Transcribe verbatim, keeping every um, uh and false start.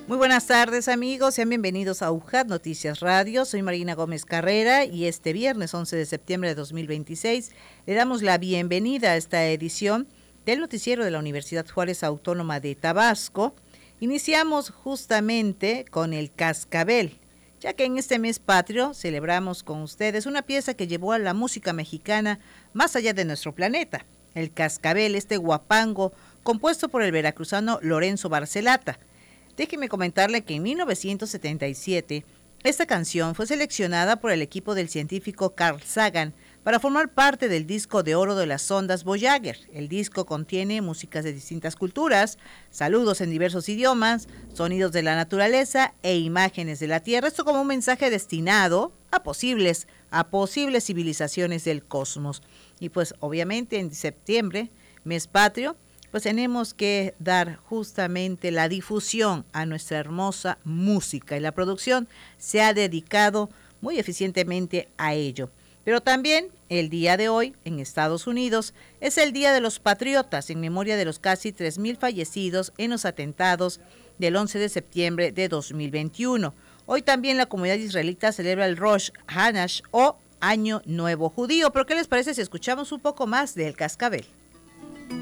Muy buenas tardes, amigos, sean bienvenidos a UJAT Noticias Radio. Soy Marina Gómez Carrera y este viernes once de septiembre de dos mil veintiséis le damos la bienvenida a esta edición del noticiero de la Universidad Juárez Autónoma de Tabasco. Iniciamos justamente con el Cascabel, ya que en este mes patrio celebramos con ustedes una pieza que llevó a la música mexicana más allá de nuestro planeta. El Cascabel, este guapango, compuesto por el veracruzano Lorenzo Barcelata. Déjeme comentarle que en mil novecientos setenta y siete esta canción fue seleccionada por el equipo del científico Carl Sagan para formar parte del disco de oro de las sondas Voyager. El disco contiene músicas de distintas culturas, saludos en diversos idiomas, sonidos de la naturaleza e imágenes de la Tierra. Esto como un mensaje destinado a posibles, a posibles civilizaciones del cosmos. Y pues obviamente en septiembre, mes patrio, pues tenemos que dar justamente la difusión a nuestra hermosa música y la producción se ha dedicado muy eficientemente a ello. Pero también el día de hoy en Estados Unidos es el Día de los Patriotas en memoria de los casi tres mil fallecidos en los atentados del once de septiembre de dos mil veintiuno. Hoy también la comunidad israelita celebra el Rosh Hashanah o Año Nuevo Judío. Pero ¿qué les parece si escuchamos un poco más del Cascabel?